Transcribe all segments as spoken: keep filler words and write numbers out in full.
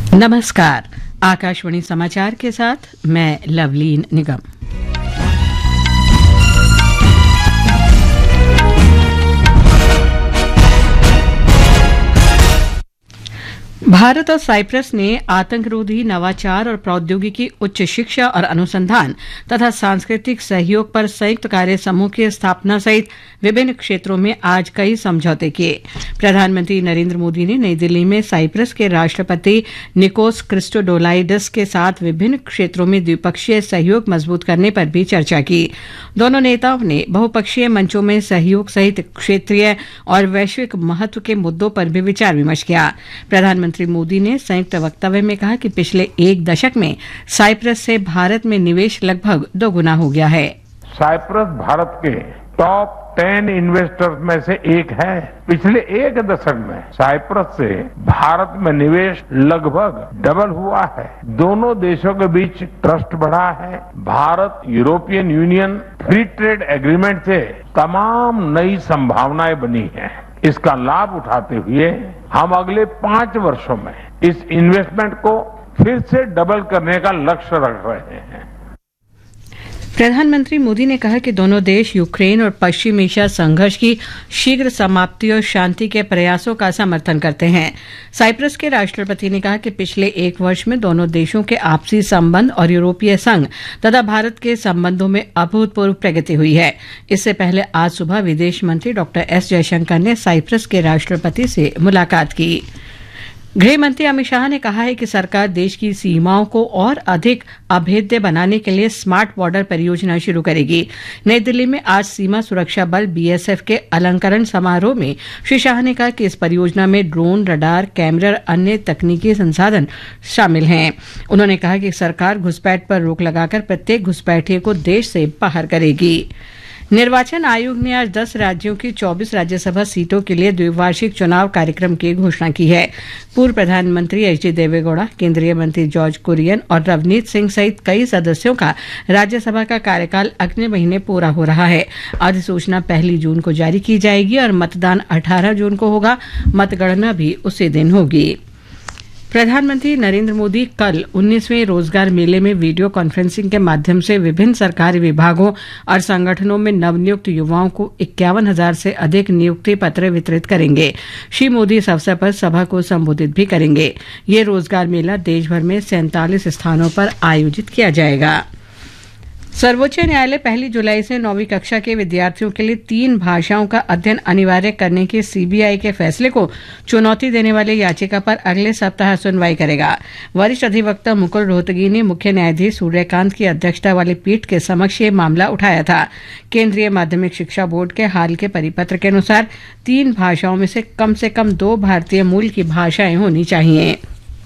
नमस्कार, आकाशवाणी समाचार के साथ मैं लवलीन निगम। भारत और साइप्रस ने आतंकरोधी, नवाचार और प्रौद्योगिकी, उच्च शिक्षा और अनुसंधान तथा सांस्कृतिक सहयोग पर संयुक्त कार्य समूह की स्थापना सहित विभिन्न क्षेत्रों में आज कई समझौते किए। प्रधानमंत्री नरेंद्र मोदी ने नई दिल्ली में साइप्रस के राष्ट्रपति निकोस क्रिस्टोडोलाइडस के साथ विभिन्न क्षेत्रों में द्विपक्षीय सहयोग मजबूत करने पर भी चर्चा की। दोनों नेताओं ने बहुपक्षीय मंचों में सहयोग सहित क्षेत्रीय और वैश्विक महत्व के मुद्दों पर भी विचार विमर्श किया। प्रधानमंत्री श्री मोदी ने संयुक्त वक्तव्य में कहा कि पिछले एक दशक में साइप्रस से भारत में निवेश लगभग दोगुना हो गया है। साइप्रस भारत के टॉप टेन इन्वेस्टर्स में से एक है। पिछले एक दशक में साइप्रस से भारत में निवेश लगभग डबल हुआ है। दोनों देशों के बीच ट्रस्ट बढ़ा है। Bharat European union free trade agreement से तमाम नई संभावनाएं बनी हैं। इसका लाभ उठाते हुए हम अगले पांच वर्षों में इस इन्वेस्टमेंट को फिर से डबल करने का लक्ष्य रख रहे हैं। प्रधानमंत्री मोदी ने कहा कि दोनों देश यूक्रेन और पश्चिम एशिया संघर्ष की शीघ्र समाप्ति और शांति के प्रयासों का समर्थन करते हैं। साइप्रस के राष्ट्रपति ने कहा कि पिछले एक वर्ष में दोनों देशों के आपसी संबंध और यूरोपीय संघ तथा भारत के संबंधों में अभूतपूर्व प्रगति हुई है। इससे पहले आज सुबह विदेश मंत्री डॉक्टर एस जयशंकर ने साइप्रस के राष्ट्रपति से मुलाकात की। गृह मंत्री अमित शाह ने कहा है कि सरकार देश की सीमाओं को और अधिक अभेद्य बनाने के लिए स्मार्ट बॉर्डर परियोजना शुरू करेगी। नई दिल्ली में आज सीमा सुरक्षा बल बीएसएफ के अलंकरण समारोह में श्री शाह ने कहा कि इस परियोजना में ड्रोन, रडार, कैमरे और अन्य तकनीकी संसाधन शामिल हैं। उन्होंने कहा कि सरकार घुसपैठ पर रोक लगाकर प्रत्येक घुसपैठिए को देश से बाहर करेगी। निर्वाचन आयोग ने आज दस राज्यों की चौबीस राज्यसभा सीटों के लिए द्विवार्षिक चुनाव कार्यक्रम की घोषणा की है। पूर्व प्रधानमंत्री एच डी देवेगौड़ा, केंद्रीय मंत्री जॉर्ज कुरियन और रवनीत सिंह सहित कई सदस्यों का राज्यसभा का कार्यकाल अगले महीने पूरा हो रहा है। अधिसूचना पहली जून को जारी की जाएगी और मतदान अठारह जून को होगा। मतगणना भी उसी दिन होगी। प्रधानमंत्री नरेंद्र मोदी कल उन्नीसवें रोजगार मेले में वीडियो कॉन्फ्रेंसिंग के माध्यम से विभिन्न सरकारी विभागों और संगठनों में नवनियुक्त युवाओं को इक्यावन हजार से अधिक नियुक्ति पत्र वितरित करेंगे। श्री मोदी इस अवसर पर सभा को संबोधित भी करेंगे। ये रोजगार मेला देश भर में सैंतालीस स्थानों पर आयोजित किया जाएगा। सर्वोच्च न्यायालय पहली जुलाई से नौवीं कक्षा के विद्यार्थियों के लिए तीन भाषाओं का अध्ययन अनिवार्य करने के सीबीआई के फैसले को चुनौती देने वाली याचिका पर अगले सप्ताह सुनवाई करेगा। वरिष्ठ अधिवक्ता मुकुल रोहतगी ने मुख्य न्यायाधीश सूर्यकांत की अध्यक्षता वाली पीठ के समक्ष ये मामला उठाया था। केंद्रीय माध्यमिक शिक्षा बोर्ड के हाल के परिपत्र के अनुसार तीन भाषाओं में से कम से कम दो भारतीय मूल की भाषाएं होनी चाहिए।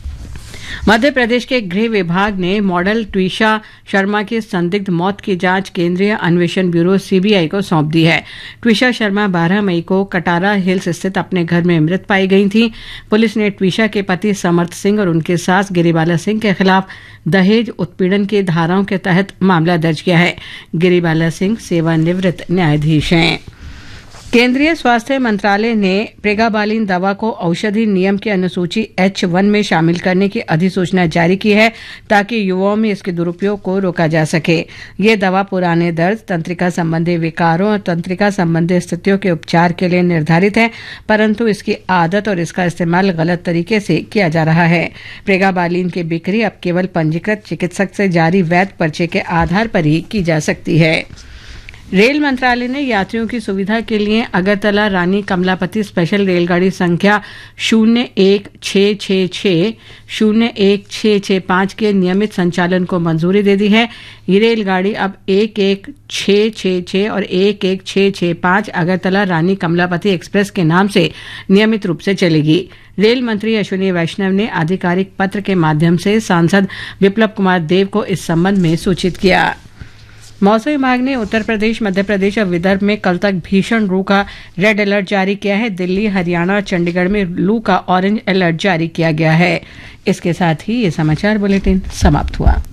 मध्य प्रदेश के गृह विभाग ने मॉडल ट्विशा शर्मा की संदिग्ध मौत की जांच केंद्रीय अन्वेषण ब्यूरो सीबीआई को सौंप दी है। ट्विशा शर्मा बारह मई को कटारा हिल्स स्थित अपने घर में मृत पाई गई थी। पुलिस ने ट्विशा के पति समर्थ सिंह और उनके सास गिरिबाला सिंह के खिलाफ दहेज उत्पीड़न की धाराओं के तहत मामला दर्ज किया है। गिरिबाला सिंह सेवानिवृत्त न्यायाधीश हैं। केंद्रीय स्वास्थ्य मंत्रालय ने प्रेगाबालिन दवा को औषधि नियम की अनुसूची एच वन में शामिल करने की अधिसूचना जारी की है ताकि युवाओं में इसके दुरुपयोग को रोका जा सके। ये दवा पुराने दर्द, तंत्रिका संबंधी विकारों और तंत्रिका संबंधी स्थितियों के उपचार के लिए निर्धारित है, परंतु इसकी आदत और इसका इस्तेमाल गलत तरीके से किया जा रहा है। प्रेगाबालिन की बिक्री अब केवल पंजीकृत चिकित्सक से जारी वैध पर्चे के आधार पर ही की जा सकती है। रेल मंत्रालय ने यात्रियों की सुविधा के लिए अगरतला रानी कमलापति स्पेशल रेलगाड़ी संख्या शून्य एक छः छः छः शून्य एक छः छः पाँच के नियमित संचालन को मंजूरी दे दी है। ये रेलगाड़ी अब एक एक छः छः छः और एक एक छः छः पाँच अगरतला रानी कमलापति एक्सप्रेस के नाम से नियमित रूप से चलेगी। रेल मंत्री अश्विनी वैष्णव ने आधिकारिक पत्र के माध्यम से सांसद विप्लव कुमार देव को इस संबंध में सूचित किया। मौसम विभाग ने उत्तर प्रदेश, मध्य प्रदेश और विदर्भ में कल तक भीषण लू का रेड अलर्ट जारी किया है। दिल्ली, हरियाणा और चंडीगढ़ में लू का ऑरेंज अलर्ट जारी किया गया है। इसके साथ ही ये समाचार बुलेटिन समाप्त हुआ।